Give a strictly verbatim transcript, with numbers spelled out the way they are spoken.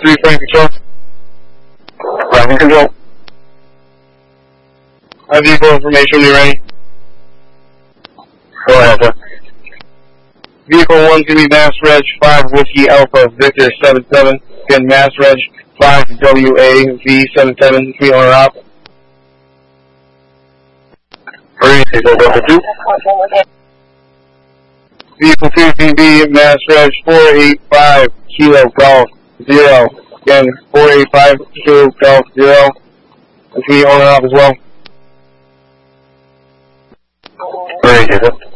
three, frame control. Frame control. I have vehicle information when you're ready. Go ahead, sir. Vehicle one's going to be Mass Reg five Whiskey Alpha Victor seven seven. Again, Mass Reg five W A V seven seven. Three owner op. Hurry, vehicle Delta two. Vehicle two is going to be Mass Reg four eight five Kilo Golf zero. Again, four eight five Kilo Golf zero. And three owner op as well. Hurry, vehicle.